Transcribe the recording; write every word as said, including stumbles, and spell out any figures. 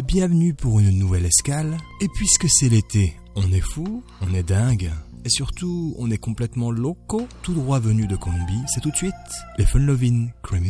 bienvenue pour une nouvelle escale. Et puisque c'est l'été, on est fou, on est dingue, et surtout on est complètement loco, tout droit venu de Colombie. C'est tout de suite les Fun Lovin' Criminals.